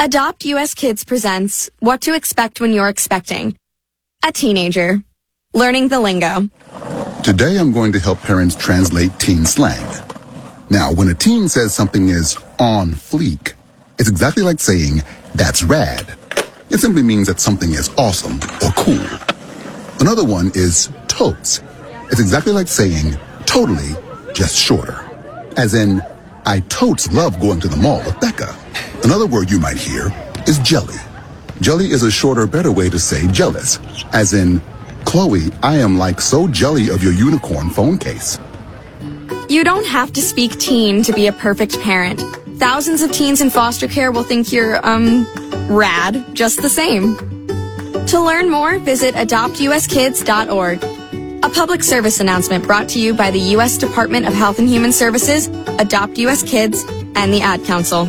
Adopt US Kids presents What to Expect When You're Expecting. A teenager. Learning the lingo. Today I'm going to help parents translate teen slang. Now, when a teen says something is on fleek, it's exactly like saying, that's rad. It simply means that something is awesome or cool. Another one is totes. It's exactly like saying, totally, just shorter. As in, I totes love going to the mall with Becca. Another word you might hear is jelly. Jelly is a shorter, better way to say jealous. As in, Chloe, I am like so jelly of your unicorn phone case. You don't have to speak teen to be a perfect parent. Thousands of teens in foster care will think you're, rad, just the same. To learn more, visit adoptuskids.org. A public service announcement brought to you by the U.S. Department of Health and Human Services, Adopt U.S. Kids, and the Ad Council.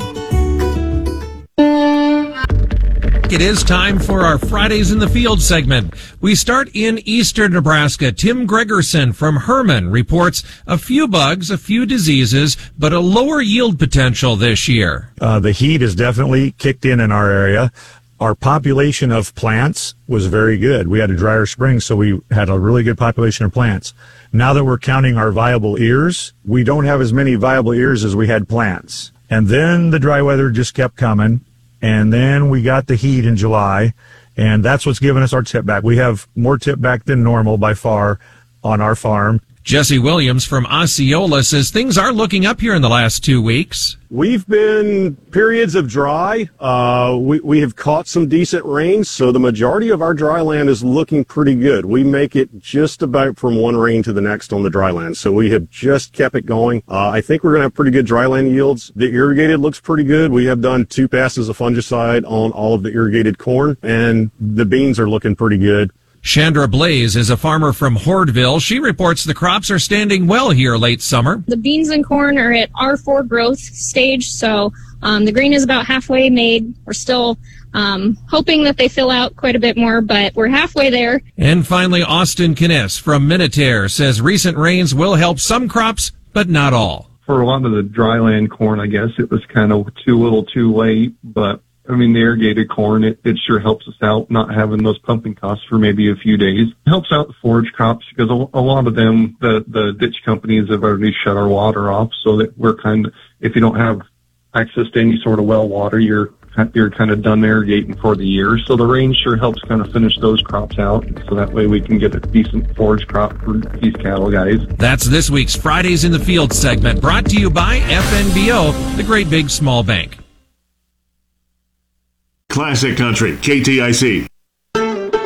It is time for our Fridays in the Field segment. We start in eastern Nebraska. Tim Gregerson from Herman reports a few bugs, a few diseases, but a lower yield potential this year. The heat has definitely kicked in our area. Our population of plants was very good. We had a drier spring, so we had a really good population of plants. Now that we're counting our viable ears, we don't have as many viable ears as we had plants. And then the dry weather just kept coming. And then we got the heat in July, and that's what's given us our tip back. We have more tip back than normal by far on our farm. Jesse Williams from Osceola says things are looking up here in the last 2 weeks. We've been periods of dry. We have caught some decent rain, so the majority of our dry land is looking pretty good. We make it just about from one rain to the next on the dry land, so we have just kept it going. I think we're going to have pretty good dry land yields. The irrigated looks pretty good. We have done 2 passes of fungicide on all of the irrigated corn, and the beans are looking pretty good. Chandra Blaze is a farmer from Hordeville. She reports the crops are standing well here late summer. The beans and corn are at R4 growth stage, so the grain is about halfway made. We're still hoping that they fill out quite a bit more, but we're halfway there. And finally, Austin Kness from Minutair says recent rains will help some crops, but not all. For a lot of the dryland corn, I guess it was kind of too little too late, but I mean, the irrigated corn, it sure helps us out not having those pumping costs for maybe a few days. It helps out the forage crops because a lot of them, the ditch companies have already shut our water off, so that we're kind of, if you don't have access to any sort of well water, you're kind of done irrigating for the year. So the rain sure helps kind of finish those crops out, so that way we can get a decent forage crop for these cattle guys. That's this week's Fridays in the Field segment, brought to you by FNBO, the Great Big Small Bank. Classic Country, KTIC.